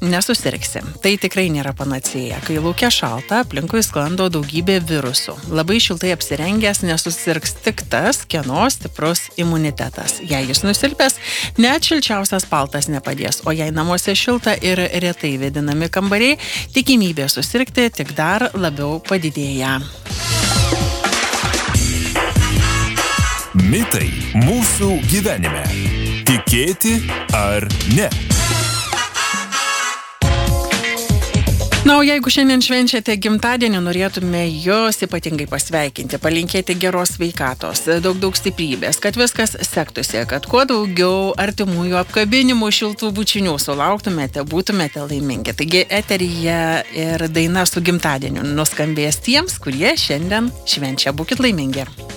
nesusirgsi. Tai tikrai nėra panacėja. Kai laukia šalta, aplinkui sklando daugybė virusų. Labai šiltai apsirengęs nesusirgs tik tas, kieno stiprus imunitetas. Jei jis nusilpęs, net šilčiausias paltas nepadės, o jei namuose šilta ir retai vėdinami kambariai, tikimybė susirgti tik dar labiau padidėja. Mitai mūsų gyvenime. Tikėti ar ne? Na, o jeigu šiandien švenčiate gimtadienį, norėtume jūs ypatingai pasveikinti, palinkėti geros sveikatos, daug stiprybės, kad viskas sektųsi, kad kuo daugiau artimųjų apkabinimų, šiltų bučinių sulauktumėte, būtumėte laimingi. Taigi eteryje ir daina su gimtadieniu nuskambės tiems, kurie šiandien švenčia. Būkit laimingi.